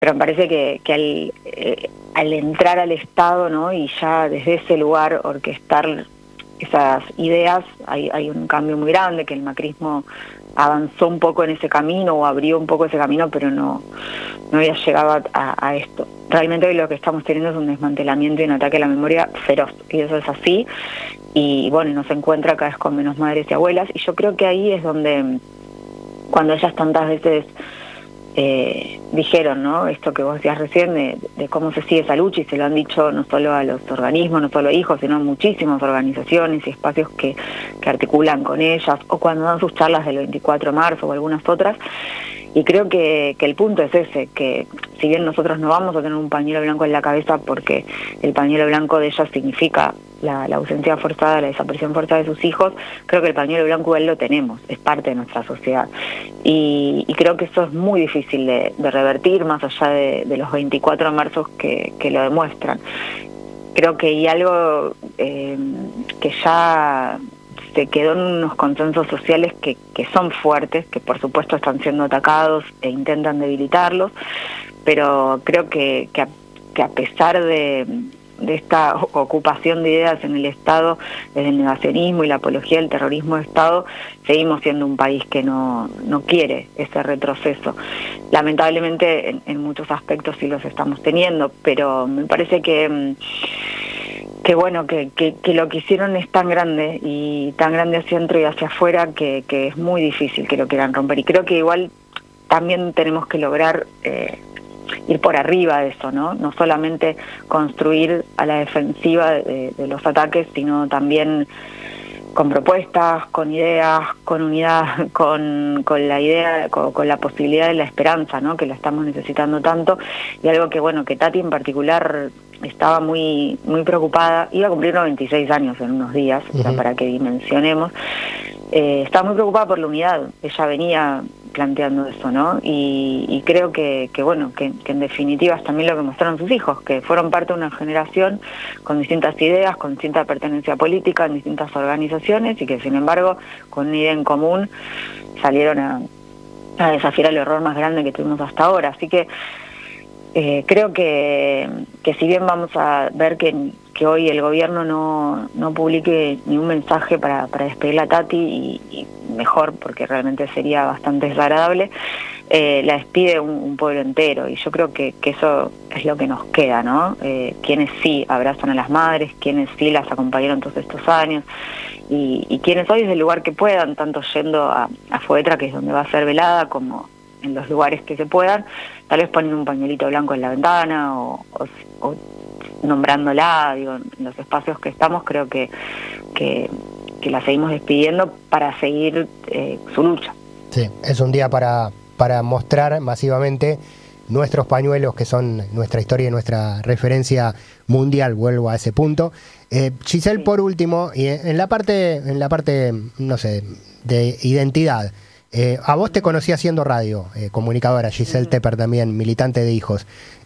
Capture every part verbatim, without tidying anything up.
pero me parece que, que al, eh, al entrar al Estado, ¿no? Y ya desde ese lugar orquestar esas ideas, hay, hay un cambio muy grande, que el macrismo avanzó un poco en ese camino o abrió un poco ese camino, pero no, no había llegado a, a esto. Realmente hoy lo que estamos teniendo es un desmantelamiento y un ataque a la memoria feroz, y eso es así, y bueno, nos encuentra cada vez con menos madres y abuelas, y yo creo que ahí es donde, cuando ellas tantas veces eh, dijeron, ¿no? Esto que vos decías recién, de, de cómo se sigue esa lucha, y se lo han dicho no solo a los organismos, no solo a hijos, sino a muchísimas organizaciones y espacios que, que articulan con ellas, o cuando dan sus charlas del veinticuatro de marzo o algunas otras. Y creo que, que el punto es ese, que si bien nosotros no vamos a tener un pañuelo blanco en la cabeza, porque el pañuelo blanco de ellas significa la, la ausencia forzada, la desaparición forzada de sus hijos, creo que el pañuelo blanco igual lo tenemos, es parte de nuestra sociedad. Y, y creo que eso es muy difícil de, de revertir, más allá de, de los veinticuatro de marzo que, que lo demuestran. Creo que hay algo eh, que ya se quedó en unos consensos sociales que, que son fuertes, que por supuesto están siendo atacados e intentan debilitarlos, pero creo que, que, a, que a pesar de, de esta ocupación de ideas en el Estado, desde el negacionismo y la apología del terrorismo de Estado, seguimos siendo un país que no, no quiere ese retroceso. Lamentablemente en, en muchos aspectos sí los estamos teniendo, pero me parece que... que bueno, que, que, que lo que hicieron es tan grande y tan grande hacia adentro y hacia afuera que, que es muy difícil que lo quieran romper. Y creo que igual también tenemos que lograr eh, ir por arriba de eso, ¿no? No solamente construir a la defensiva de, de los ataques, sino también con propuestas, con ideas, con unidad, con, con la idea, con, con la posibilidad de la esperanza, ¿no? Que la estamos necesitando tanto. Y algo que, bueno, que Tati en particular estaba muy muy preocupada, iba a cumplir noventa y seis años en unos días, uh-huh. Era para que dimensionemos, eh, estaba muy preocupada por la unidad, ella venía planteando eso, ¿no? Y, y creo que, que bueno, que, que en definitiva es también lo que mostraron sus hijos, que fueron parte de una generación con distintas ideas, con distinta pertenencia política, en distintas organizaciones, y que sin embargo, con una idea en común, salieron a, a desafiar el error más grande que tuvimos hasta ahora. Así que Eh, creo que, que si bien vamos a ver que, que hoy el gobierno no, no publique ningún mensaje para, para despedir a Tati, y, y mejor, porque realmente sería bastante desagradable, eh, la despide un, un pueblo entero, y yo creo que, que eso es lo que nos queda, ¿no? Eh, quienes sí abrazan a las madres, quienes sí las acompañaron todos estos años, y, y quienes hoy desde el lugar que puedan, tanto yendo a, a Fuetra, que es donde va a ser velada, como en los lugares que se puedan, tal vez ponen un pañuelito blanco en la ventana o, o, o nombrándola, digo, en los espacios que estamos, creo que, que, que la seguimos despidiendo para seguir eh, su lucha. Sí, es un día para, para mostrar masivamente nuestros pañuelos, que son nuestra historia y nuestra referencia mundial, vuelvo a ese punto. Eh, Giselle, sí. Por último, y en la parte, en la parte, no sé, de identidad, Eh, a vos te conocí haciendo radio, eh, comunicadora, Giselle uh-huh. Tepper también, militante de Hijos.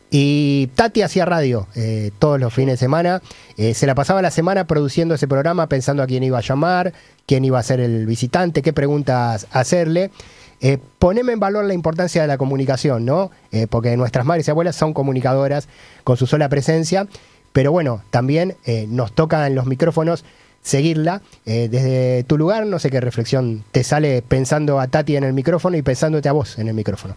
Y Tati hacía radio eh, todos los fines de semana, eh, se la pasaba la semana produciendo ese programa, pensando a quién iba a llamar, quién iba a ser el visitante, qué preguntas hacerle. Eh, poneme en valor la importancia de la comunicación, ¿no? Eh, porque nuestras madres y abuelas son comunicadoras con su sola presencia, pero bueno, también eh, nos toca en los micrófonos seguirla. Eh, desde tu lugar, no sé qué reflexión te sale pensando a Tati en el micrófono y pensándote a vos en el micrófono.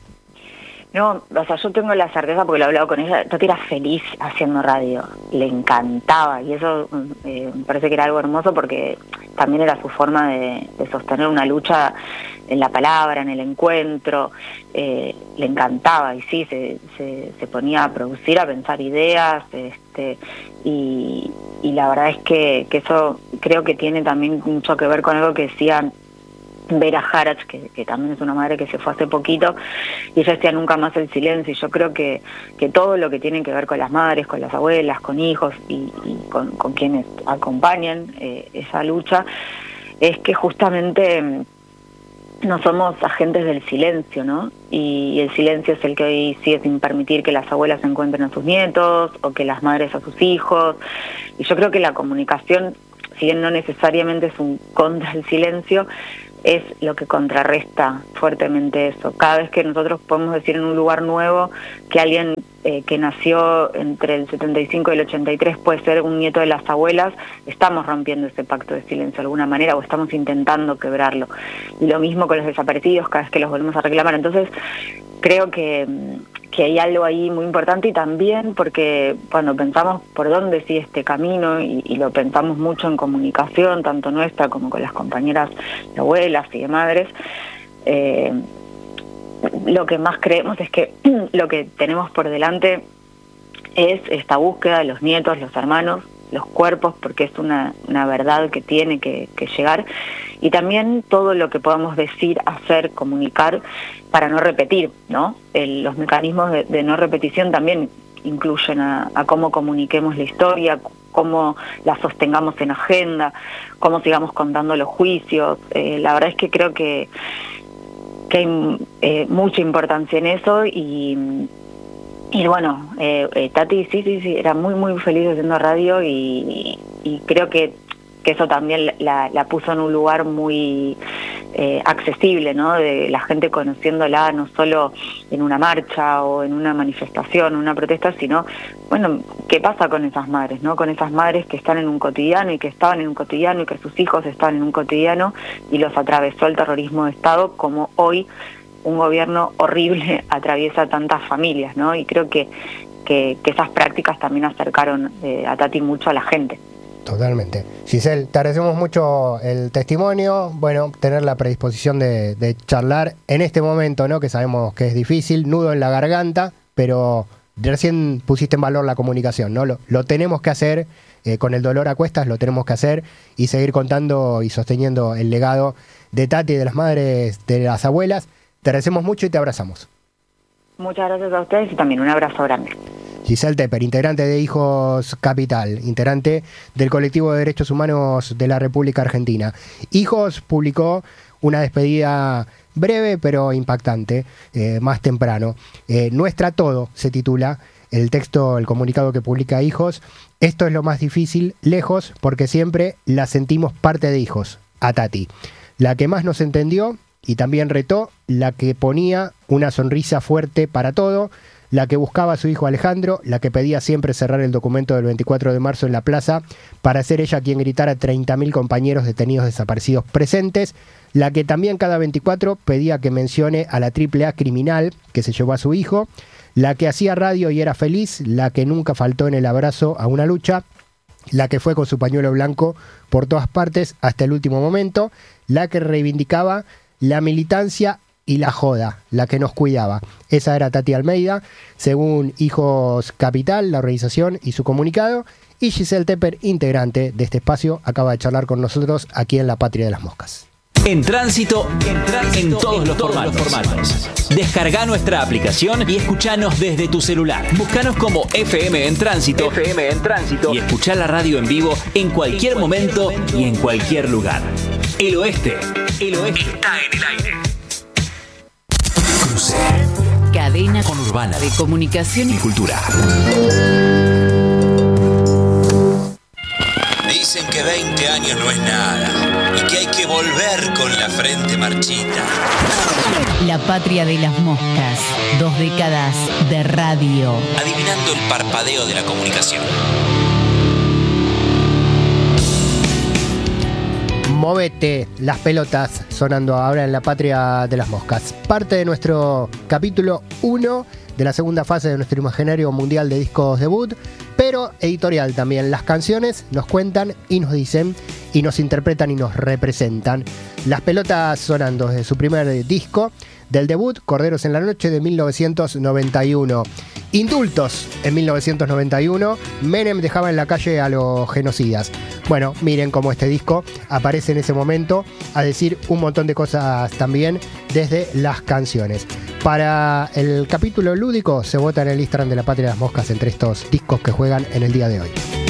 No, o sea, yo tengo la certeza, porque lo he hablado con ella, Tati era feliz haciendo radio, le encantaba, y eso eh, me parece que era algo hermoso, porque también era su forma de, de sostener una lucha en la palabra, en el encuentro, eh, le encantaba, y sí, se, se, se ponía a producir, a pensar ideas, este, y, y la verdad es que, que eso creo que tiene también mucho que ver con algo que decían Vera Jarach, que, que también es una madre que se fue hace poquito, y ella decía nunca más el silencio. Y yo creo que, que todo lo que tiene que ver con las madres, con las abuelas, con hijos y, y con, con quienes acompañan eh, esa lucha, es que justamente no somos agentes del silencio, ¿no? Y el silencio es el que hoy sigue sin permitir que las abuelas encuentren a sus nietos o que las madres a sus hijos. Y yo creo que la comunicación, si bien no necesariamente es un contra el silencio, es lo que contrarresta fuertemente eso. Cada vez que nosotros podemos decir en un lugar nuevo que alguien eh, que nació entre el setenta y cinco y el ochenta y tres puede ser un nieto de las abuelas, estamos rompiendo ese pacto de silencio de alguna manera, o estamos intentando quebrarlo. Y lo mismo con los desaparecidos, cada vez que los volvemos a reclamar. Entonces, creo que, que hay algo ahí muy importante, y también porque cuando pensamos por dónde sigue este camino, y, y lo pensamos mucho en comunicación, tanto nuestra como con las compañeras de abuelas y de madres, eh, lo que más creemos es que lo que tenemos por delante es esta búsqueda de los nietos, los hermanos, los cuerpos, porque es una, una verdad que tiene que, que llegar, y también todo lo que podamos decir, hacer, comunicar para no repetir, ¿no? El, los mecanismos de, de no repetición también incluyen a, a cómo comuniquemos la historia, cómo la sostengamos en agenda, cómo sigamos contando los juicios. Eh, la verdad es que creo que, que hay eh, mucha importancia en eso, y Y bueno, eh, eh, Tati sí, sí, sí, era muy, muy feliz haciendo radio, y, y creo que, que eso también la, la puso en un lugar muy eh, accesible, ¿no? De la gente conociéndola no solo en una marcha o en una manifestación, una protesta, sino, bueno, ¿qué pasa con esas madres, no? Con esas madres que están en un cotidiano y que estaban en un cotidiano y que sus hijos estaban en un cotidiano y los atravesó el terrorismo de Estado, como hoy un gobierno horrible atraviesa tantas familias, ¿no? Y creo que, que, que esas prácticas también acercaron eh, a Tati mucho a la gente. Totalmente. Giselle, te agradecemos mucho el testimonio, bueno, tener la predisposición de, de charlar en este momento, ¿no? Que sabemos que es difícil, nudo en la garganta, pero recién pusiste en valor la comunicación, ¿no? Lo, lo tenemos que hacer, eh, con el dolor a cuestas lo tenemos que hacer, y seguir contando y sosteniendo el legado de Tati, de las madres, de las abuelas. Te agradecemos mucho y te abrazamos. Muchas gracias a ustedes, y también un abrazo grande. Giselle Tepper, integrante de Hijos Capital, integrante del colectivo de derechos humanos de la República Argentina. Hijos publicó una despedida breve pero impactante, eh, más temprano. Eh, Nuestra Todo se titula el texto, el comunicado que publica Hijos. Esto es lo más difícil, lejos, porque siempre la sentimos parte de Hijos, a Tati. La que más nos entendió y también retó, la que ponía una sonrisa fuerte para todo, la que buscaba a su hijo Alejandro, la que pedía siempre cerrar el documento del veinticuatro de marzo en la plaza para ser ella quien gritara a treinta mil compañeros detenidos desaparecidos presentes, la que también cada veinticuatro pedía que mencione a la triple A criminal que se llevó a su hijo, la que hacía radio y era feliz, la que nunca faltó en el abrazo a una lucha, la que fue con su pañuelo blanco por todas partes hasta el último momento, la que reivindicaba la militancia y la joda, la que nos cuidaba. Esa era Tati Almeida, según Hijos Capital, la organización y su comunicado. Y Giselle Tepper, integrante de este espacio, acaba de charlar con nosotros aquí en La Patria de las Moscas. En Tránsito, en, tránsito, en todos, en los, todos formatos. los formatos. Descarga nuestra aplicación y escuchanos desde tu celular. Búscanos como F M en Tránsito, F M en Tránsito y escuchá la radio en vivo en cualquier, en cualquier momento, momento y en cualquier lugar. El Oeste, el Oeste está en el aire. Cruce. Cadena conurbana de comunicación y cultura. Dicen que veinte años no es nada y que hay que volver con la frente marchita. La Patria de las Moscas, dos décadas de radio. Adivinando el parpadeo de la comunicación. Movete, las pelotas sonando ahora en La Patria de las Moscas. Parte de nuestro capítulo uno de la segunda fase de nuestro imaginario mundial de discos debut, pero editorial también. Las canciones nos cuentan y nos dicen y nos interpretan y nos representan. Las pelotas sonando desde su primer disco del debut, Corderos en la Noche, de mil novecientos noventa y uno. Indultos en mil novecientos noventa y uno. Menem dejaba en la calle a los genocidas. Bueno, miren cómo este disco aparece en ese momento a decir un montón de cosas también desde las canciones. Para el capítulo lúdico se vota en el Instagram de La Patria de las Moscas entre estos discos que juegan en el día de hoy.